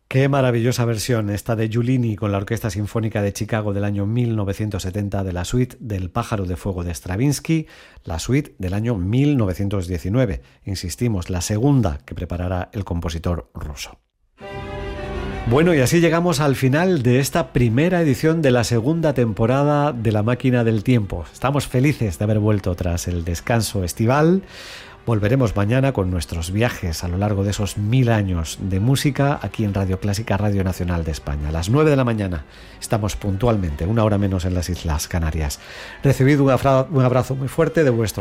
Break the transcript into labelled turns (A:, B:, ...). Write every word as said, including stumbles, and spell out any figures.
A: Qué maravillosa versión esta de Giulini con la Orquesta Sinfónica de Chicago del año mil novecientos setenta de la suite del Pájaro de Fuego de Stravinsky, la suite del año mil novecientos diecinueve. Insistimos, la segunda que preparará el compositor ruso. Bueno, y así llegamos al final de esta primera edición de la segunda temporada de La Máquina del Tiempo. Estamos felices de haber vuelto tras el descanso estival. Volveremos mañana con nuestros viajes a lo largo de esos mil años de música aquí en Radio Clásica, Radio Nacional de España. A las nueve de la mañana estamos puntualmente, una hora menos en las Islas Canarias. Recibid un abrazo muy fuerte de vuestro